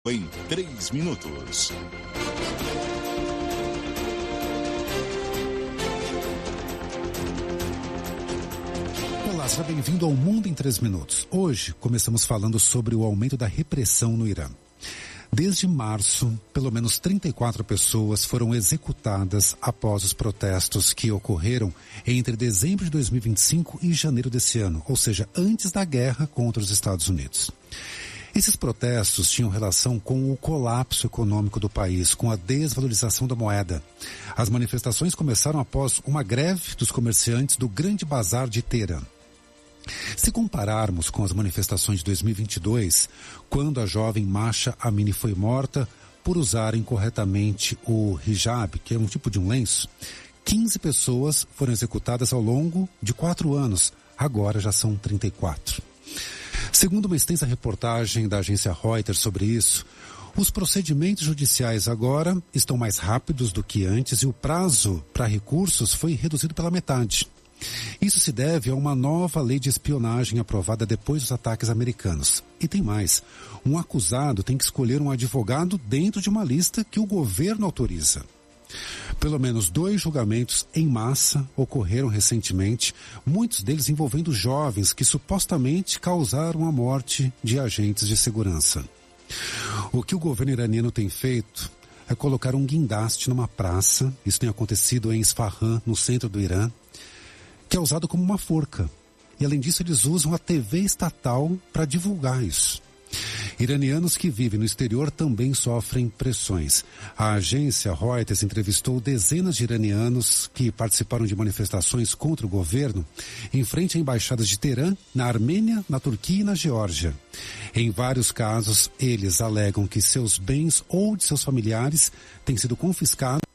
Em 3 minutos. Olá, seja bem-vindo ao Mundo em 3 minutos. Hoje começamos falando sobre o aumento da repressão no Irã. Desde março, pelo menos 34 pessoas foram executadas após os protestos que ocorreram entre dezembro de 2025 e janeiro desse ano, ou seja, antes da guerra contra os Estados Unidos. Esses protestos tinham relação com o colapso econômico do país, com a desvalorização da moeda. As manifestações começaram após uma greve dos comerciantes do Grande Bazar de Teherã. Se compararmos com as manifestações de 2022, quando a jovem Mahsa Amini foi morta por usar incorretamente o hijab, que é um tipo de um lenço, 15 pessoas foram executadas ao longo de 4 anos, agora já são 34. Segundo uma extensa reportagem da agência Reuters sobre isso, os procedimentos judiciais agora estão mais rápidos do que antes e o prazo para recursos foi reduzido pela metade. Isso se deve a uma nova lei de espionagem aprovada depois dos ataques americanos. E tem mais, um acusado tem que escolher um advogado dentro de uma lista que o governo autoriza. Pelo menos 2 julgamentos em massa ocorreram recentemente, muitos deles envolvendo jovens que supostamente causaram a morte de agentes de segurança. O que o governo iraniano tem feito é colocar um guindaste numa praça, isso tem acontecido em Isfahan, no centro do Irã, que é usado como uma forca. E além disso eles usam a TV estatal para divulgar isso. Iranianos que vivem no exterior também sofrem pressões. A agência Reuters entrevistou dezenas de iranianos que participaram de manifestações contra o governo em frente a embaixadas de Teherã, na Armênia, na Turquia e na Geórgia. Em vários casos, eles alegam que seus bens ou de seus familiares têm sido confiscados